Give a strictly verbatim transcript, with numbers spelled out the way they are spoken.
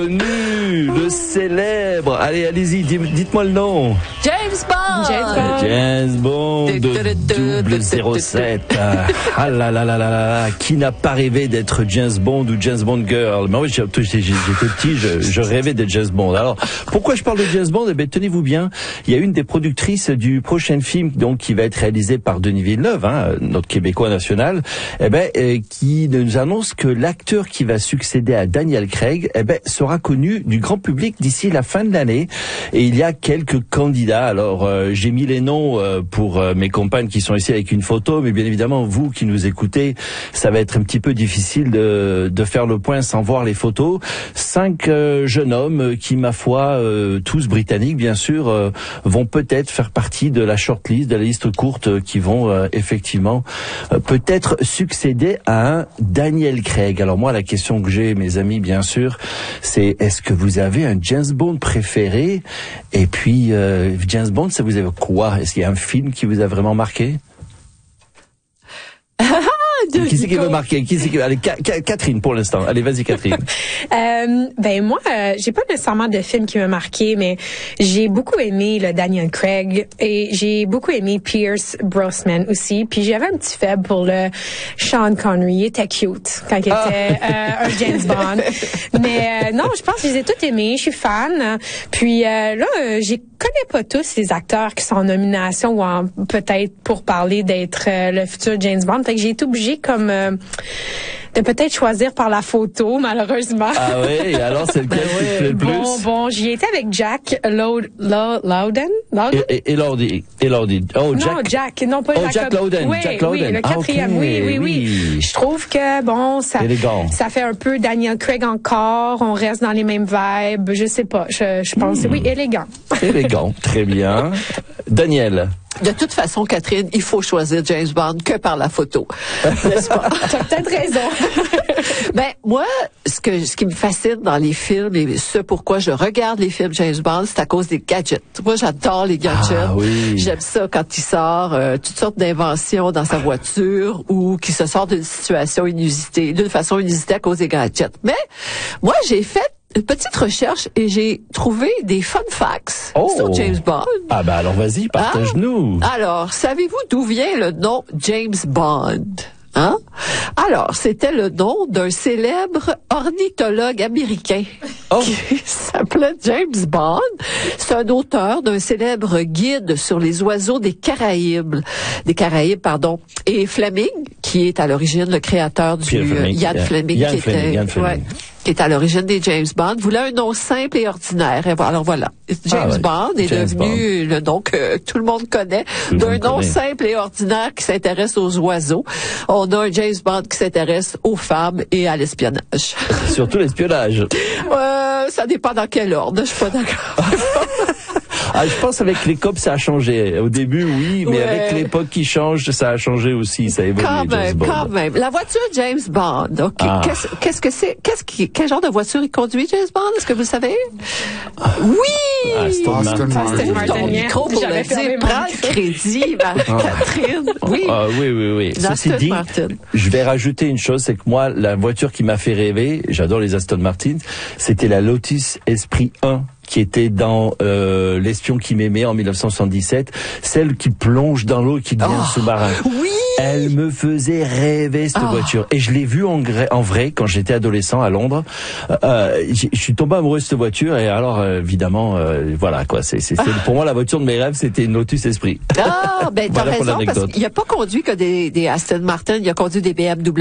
Le célèbre, allez, allez-y, dites-moi le nom. James Bond. James Bond, James Bond double zéro sept. Ah là là là là là, qui n'a pas rêvé d'être James Bond ou James Bond girl? Mais oui, j'étais petit, je, je rêvais d'être James Bond. Alors, pourquoi je parle de James Bond? Eh bien, tenez-vous bien, il y a une des productrices du prochain film, donc, qui va être réalisé par Denis Villeneuve, hein, notre Québécois national, eh ben, euh, qui nous annonce que l'acteur qui va succéder à Daniel Craig, eh ben, sera connu du grand public d'ici la fin de l'année. Et il y a quelques candidats. Alors, euh, j'ai mis les noms euh, pour euh, mes compagnes qui sont ici avec une photo, mais bien évidemment, vous qui nous écoutez, ça va être un petit peu difficile de, de faire le point sans voir les photos. Cinq euh, jeunes hommes qui, ma foi, euh, tous britanniques, bien sûr, euh, vont peut-être faire partie de la shortlist, de la liste courte, euh, qui vont euh, effectivement euh, peut-être succéder à un Daniel Craig. Alors moi, la question que j'ai, mes amis, bien sûr, c'est est-ce que vous avez un James Bond préféré? Et puis, euh, James Bond, ça vous avez quoi? Est-ce qu'il y a un film qui vous a vraiment marqué? Qui c'est qui veut marquer? Qui c'est qui... Allez, Catherine, pour l'instant. Allez, vas-y, Catherine. euh, ben, moi, euh, j'ai pas nécessairement de film qui m'a marqué, mais j'ai beaucoup aimé le Daniel Craig et j'ai beaucoup aimé Pierce Brosnan aussi. Puis j'avais un petit faible pour le Sean Connery. Il était cute quand il était ah. euh, un James Bond. Mais euh, non, je pense que je les ai tous aimés. Je suis fan. Puis euh, là, euh, j'ai connais pas tous les acteurs qui sont en nomination ou en, peut-être pour parler d'être euh, le futur James Bond. Fait que j'ai été obligée comme euh, de peut-être choisir par la photo, malheureusement. Ah oui, alors c'est lequel qui te plaît le plus? Bon, bon, j'y étais avec Jack Loud, Loud, Loudon. Loudon? Et, et, et Lordi, et Lordi. Oh, Jack. Non, Jack, non pas oh, Jack. Jack Loudon. Oui, Jack Loudon. oui, le quatrième, ah, okay. oui, oui, oui, oui. Je trouve que, bon, ça, ça fait un peu Daniel Craig encore, on reste dans les mêmes vibes, je sais pas, je, je pense, hmm. oui, élégant. Élégant, très bien. Daniel. De toute façon, Catherine, il faut choisir James Bond que par la photo. N'est-ce pas? T'as peut-être raison. Ben, moi, ce que, ce qui me fascine dans les films et ce pourquoi je regarde les films James Bond, c'est à cause des gadgets. Moi, j'adore les gadgets. Ah, oui. J'aime ça quand il sort euh, toutes sortes d'inventions dans sa voiture ou qu'il se sort d'une situation inusitée, d'une façon inusitée à cause des gadgets. Mais, moi, j'ai fait une petite recherche et j'ai trouvé des fun facts oh. sur James Bond. Ah ben alors vas-y, partage-nous. Ah, alors, savez-vous d'où vient le nom James Bond? Hein? Alors, c'était le nom d'un célèbre ornithologue américain oh. qui s'appelait James Bond. C'est un auteur d'un célèbre guide sur les oiseaux des Caraïbes, des Caraïbes, pardon, et Fleming, qui est à l'origine le créateur du euh, Ian Fleming, Ian qui Fleming, était, Ian Fleming. Ouais, qui est à l'origine des James Bond, voulait un nom simple et ordinaire. Et alors voilà, James ah ouais. Bond est James devenu Bond. le nom que tout le monde connaît, tout d'un nom connaît. simple et ordinaire qui s'intéresse aux oiseaux. On a un James Bond qui s'intéresse aux femmes et à l'espionnage. Surtout l'espionnage. Euh, ça dépend dans quel ordre, je suis pas d'accord. Ah, je pense avec les cops ça a changé. Au début, oui, mais ouais. avec l'époque qui change, ça a changé aussi. Ça évolue. Quand même, James Bond. quand même. La voiture James Bond. Ok. Ah. Qu'est-ce, qu'est-ce que c'est Qu'est-ce qui Quel genre de voiture il conduit James Bond? Est-ce que vous le savez? Ah. Oui. Aston ah, Martin. Aston Martin. Ton micro pour le dire. Prends le crédit, Catherine. Oui. Ah, oui, oui, oui. Ceci dit, Martin. Je vais rajouter une chose, c'est que moi, la voiture qui m'a fait rêver, j'adore les Aston Martin, c'était la Lotus Esprit un. Qui était dans euh, L'espion qui m'aimait en mille neuf cent soixante-dix-sept, celle qui plonge dans l'eau et qui devient oh, sous-marin. Oui. Elle me faisait rêver cette oh. voiture. Et je l'ai vue en, en vrai quand j'étais adolescent à Londres. Euh, je suis tombé amoureux de cette voiture et alors euh, évidemment, euh, voilà quoi. C'est, c'est, c'est ah. pour moi la voiture de mes rêves, c'était une Lotus Esprit. Ah, ben t'as voilà raison parce qu'il n'a pas conduit que des, des Aston Martin, il a conduit des B M W.